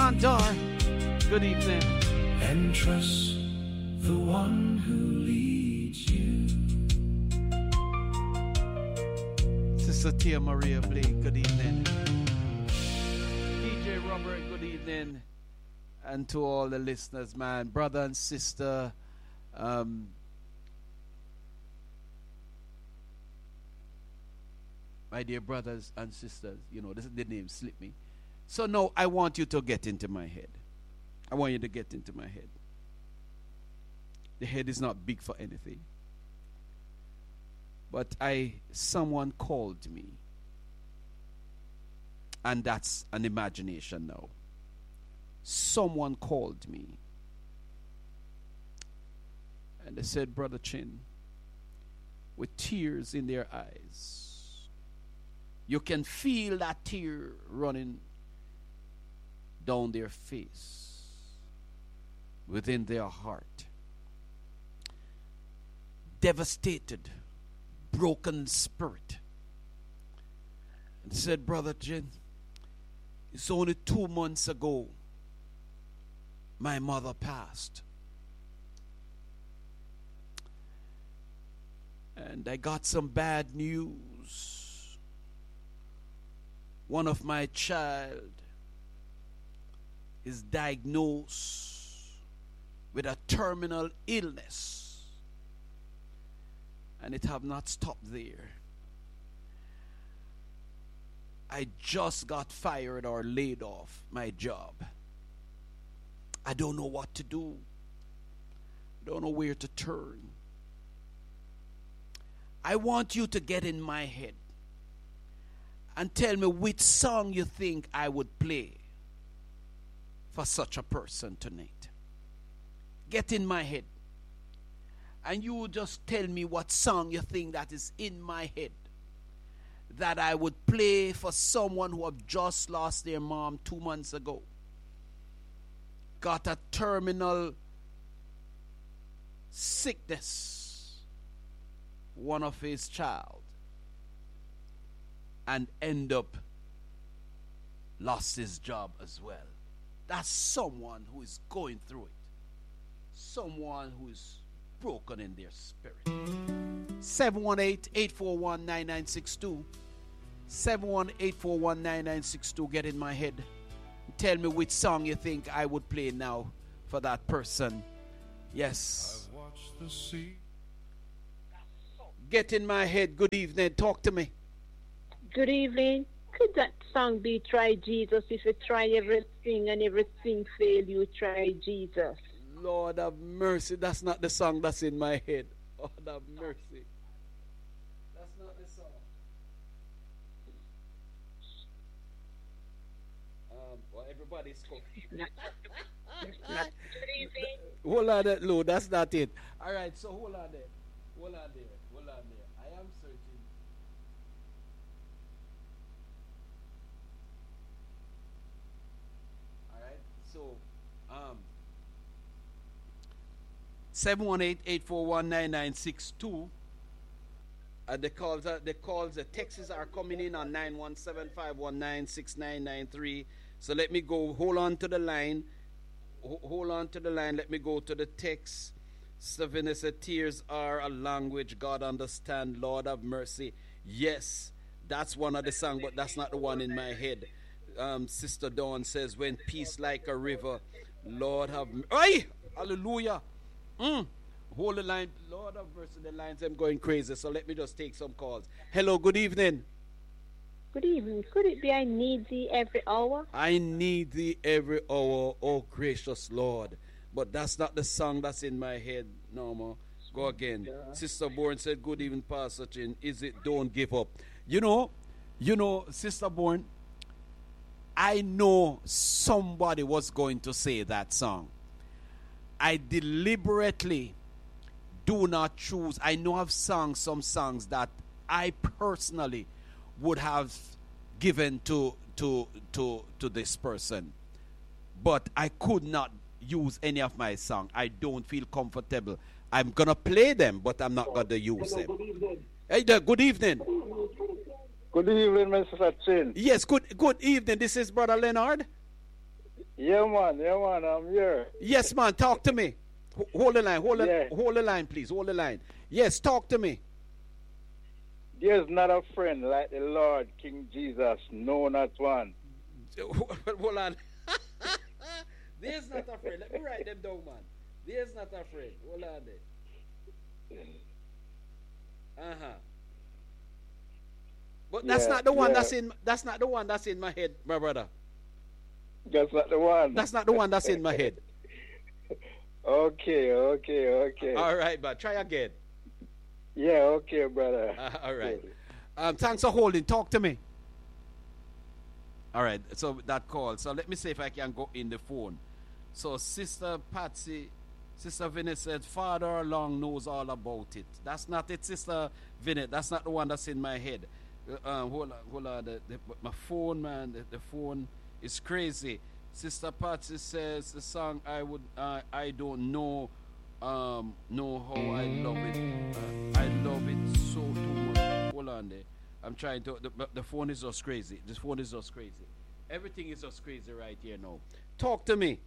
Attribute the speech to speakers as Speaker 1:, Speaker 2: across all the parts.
Speaker 1: Montar. Good evening.
Speaker 2: And trust the one who leads you.
Speaker 1: Sister Tia Maria Blake, good evening. DJ Robert, good evening. And to all the listeners, man, brother and sister, my dear brothers and sisters, you know, this is the name slip me. So now I want you to get into my head. I want you to get into my head. The head is not big for anything. But someone called me. And that's an imagination now. Someone called me. And they said, Brother Chin, with tears in their eyes, you can feel that tear running down their face, within their heart. Devastated, broken spirit. And said, Brother Chin, it's only 2 months ago my mother passed. And I got some bad news. One of my child is diagnosed with a terminal illness. And it have not stopped there. I just got fired or laid off my job. I don't know what to do. I don't know where to turn. I want you to get in my head and tell me which song you think I would play for such a person tonight. Get in my head. And you just tell me what song you think that is in my head that I would play for someone who have just lost their mom 2 months ago. Got a terminal sickness, one of his child, and end up lost his job as well. That's someone who is going through it. Someone who is broken in their spirit. 718-841-9962. 718-841-9962. Get in my head. Tell me which song you think I would play now for that person. Yes.
Speaker 2: I've watched the sea.
Speaker 1: Get in my head. Good evening. Talk to me.
Speaker 3: Good evening. Could that song be Try Jesus? If you try everything and everything fail, you try Jesus.
Speaker 1: Lord have mercy. That's not the song that's in my head. Lord have mercy. That's not the song. Well, everybody's hold on there, Lou. That's not it. All right, so hold on there. Hold on there. Hold on there. I am searching. All right, so 718-841-9962. The texts are coming in on 917-519-6993. So let me go. Hold on to the line. Hold on to the line. Let me go to the text. Savannah said, tears are a language God understand. Lord have mercy. Yes, that's one of the songs, but that's not the one in my head. Sister Dawn says, when peace like a river, Lord have mercy. Ay! Hallelujah. Hold the line. Lord have mercy. The lines I'm going crazy. So let me just take some calls. Hello, good evening.
Speaker 3: Good evening. Could it be I need thee every hour?
Speaker 1: I need thee every hour, oh gracious Lord. But that's not the song that's in my head no more. Go again. Yeah. Sister Bourne said, good evening, Pastor Chin. Is it don't give up? You know, Sister Bourne, I know somebody was going to say that song. I deliberately do not choose. I know I've sung some songs that I personally would have given to this person, but I could not use any of my songs. I don't feel comfortable. I'm gonna play them, but I'm not gonna use them.
Speaker 4: Good evening.
Speaker 1: Hey there, good evening.
Speaker 4: Good evening, Mr. Chin.
Speaker 1: Yes, good evening. This is Brother Leonard.
Speaker 4: Yeah, man, I'm here.
Speaker 1: Yes, man, talk to me. Hold the line,
Speaker 4: Yeah.
Speaker 1: hold the line, please. Hold the line. Yes, talk to me.
Speaker 4: There's not a friend like the Lord, King Jesus, no, not one.
Speaker 1: Hold on. There's not a friend. Let me write them down, man. There's not a friend. Hold on there. But that's
Speaker 4: Yeah,
Speaker 1: not the one
Speaker 4: yeah.
Speaker 1: that's not the one that's in my head, my brother.
Speaker 4: That's not the one.
Speaker 1: That's not the one that's in my head.
Speaker 4: Okay.
Speaker 1: All right, but try again.
Speaker 4: Yeah, okay, brother.
Speaker 1: All right. Thanks for holding. Talk to me. All right. So that call. So let me see if I can go in the phone. So Sister Patsy, Sister Vinette said, Father Long knows all about it. That's not it, Sister Vinette. That's not the one that's in my head. Hold on. My phone, man. The phone is crazy. Sister Patsy says the song I don't know how I love it. I love it so too much. Hold on there. I'm trying to. The phone is just crazy. This phone is just crazy. Everything is just crazy right here now. Talk to me.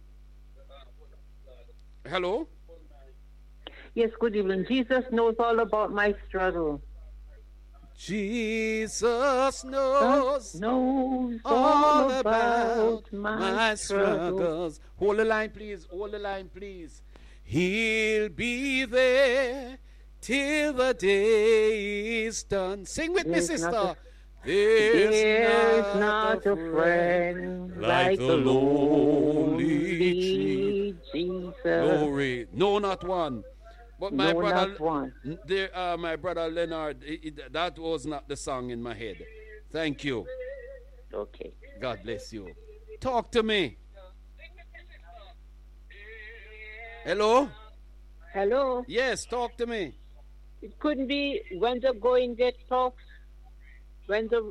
Speaker 1: Hello?
Speaker 3: Yes, good evening. Jesus knows all about my struggle.
Speaker 1: Jesus knows
Speaker 3: Knows
Speaker 1: all about
Speaker 3: my struggle.
Speaker 1: struggles. Hold the line, please. Hold the line, please. He'll be there till the day is done. Sing with me,
Speaker 3: There's
Speaker 1: sister.
Speaker 3: not
Speaker 1: There's
Speaker 3: not a friend like the lonely Jesus.
Speaker 1: Glory. No, not one. But my
Speaker 3: No,
Speaker 1: brother,
Speaker 3: not one.
Speaker 1: my brother Leonard, that was not the song in my head. Thank you.
Speaker 3: Okay.
Speaker 1: God bless you. Talk to me. Hello?
Speaker 3: Hello.
Speaker 1: Yes, talk to me.
Speaker 3: It couldn't be when the going get tough, when the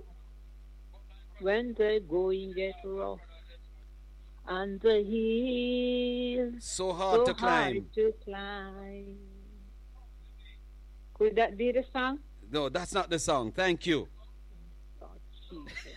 Speaker 3: going get rough, and the hill
Speaker 1: So hard to climb.
Speaker 3: hard to climb. Could that be the song?
Speaker 1: No, that's not the song. Thank you.
Speaker 3: Oh, Jesus.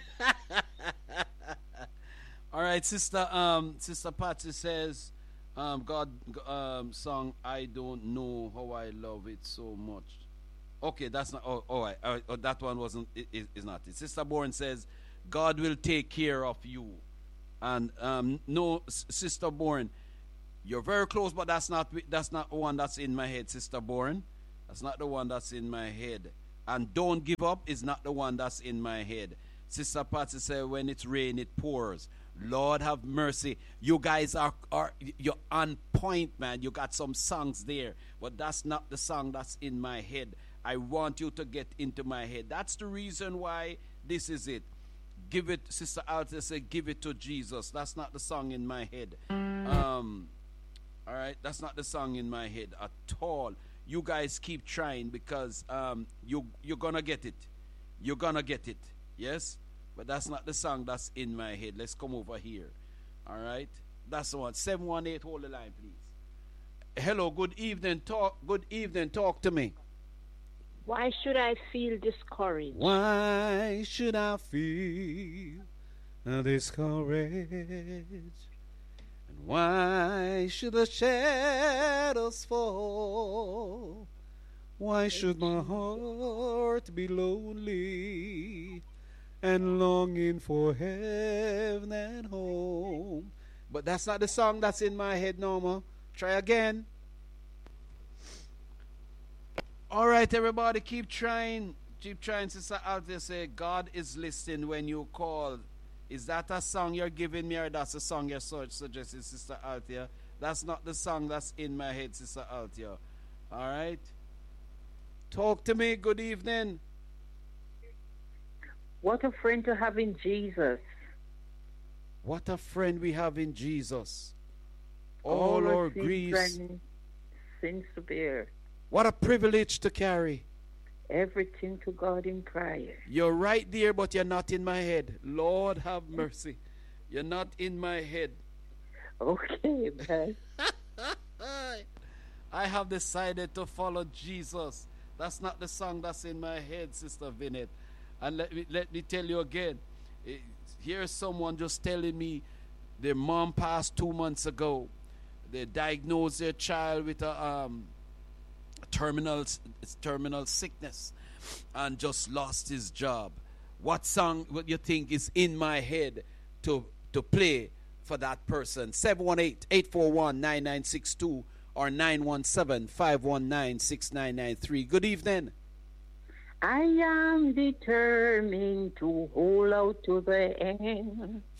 Speaker 1: All right, Sister Patsy says, God song, I don't know how I love it so much. Okay, that's not. Oh, all right. That one wasn't. Is not it. Sister Bourne says, God will take care of you. And no, Sister Bourne, you're very close, but that's not one that's in my head, Sister Bourne. That's not the one that's in my head. And don't give up is not the one that's in my head. Sister Patsy said, when it's rain, it pours. Lord have mercy. You guys are you're on point, man. You got some songs there, but that's not the song that's in my head. I want you to get into my head. That's the reason why this is it. Give it, Sister Alta said, give it to Jesus. That's not the song in my head. All right, that's not the song in my head at all. You guys keep trying because you're gonna get it. You're gonna get it. Yes? But that's not the song that's in my head. Let's come over here. All right? That's the one. 718, hold the line, please. Hello, good evening. Talk to me.
Speaker 3: Why should I feel discouraged?
Speaker 1: Why should I feel discouraged? And why should the shadows fall? Why should my heart be lonely and longing for heaven and home? But that's not the song that's in my head, Norma. Try again. All right, everybody, keep trying. Keep trying. Sister Althea say, God is listening when you call. Is that a song you're giving me, or that's a song you're suggesting, Sister Althea? That's not the song that's in my head, Sister Althea. All right? Talk to me. Good evening.
Speaker 3: What a friend to have in Jesus.
Speaker 1: What a friend we have in Jesus. All our griefs.
Speaker 3: Sins to bear.
Speaker 1: What a privilege to carry.
Speaker 3: Everything to God in prayer.
Speaker 1: You're right there, but you're not in my head. Lord have mercy. You're not in my head.
Speaker 3: Okay, man.
Speaker 1: I have decided to follow Jesus. That's not the song that's in my head, Sister Vinette. And let me tell you again. Here's someone just telling me Their mom passed 2 months ago. They diagnosed their child with a terminal sickness and just lost his job. What song would you think is in my head to play for that person? 718-841-9962 or 917-519-6993. Good evening.
Speaker 3: I am determined to hold out to the end.